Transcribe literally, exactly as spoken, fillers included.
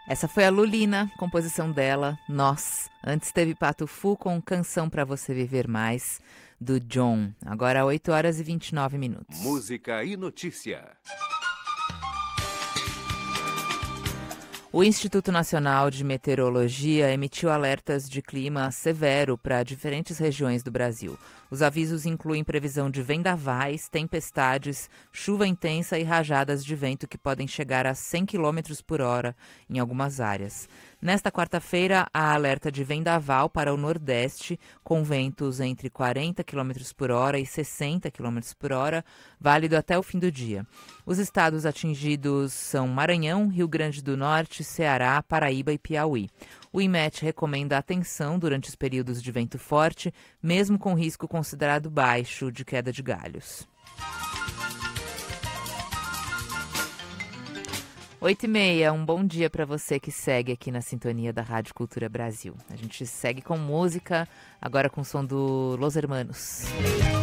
Essa foi a Lulina, composição dela, Nós. Antes teve Pato Fu com Canção Pra Você Viver Mais, do John. Agora oito horas e vinte e nove minutos. Música e notícia. O Instituto Nacional de Meteorologia emitiu alertas de clima severo para diferentes regiões do Brasil. Os avisos incluem previsão de vendavais, tempestades, chuva intensa e rajadas de vento que podem chegar a cem quilômetros por hora em algumas áreas. Nesta quarta-feira, há alerta de vendaval para o Nordeste, com ventos entre quarenta quilômetros por hora e sessenta quilômetros por hora, válido até o fim do dia. Os estados atingidos são Maranhão, Rio Grande do Norte, Ceará, Paraíba e Piauí. O IMET recomenda atenção durante os períodos de vento forte, mesmo com risco considerado baixo de queda de galhos. Oito e meia, um bom dia para você que segue aqui na sintonia da Rádio Cultura Brasil. A gente segue com música, agora com o som do Los Hermanos.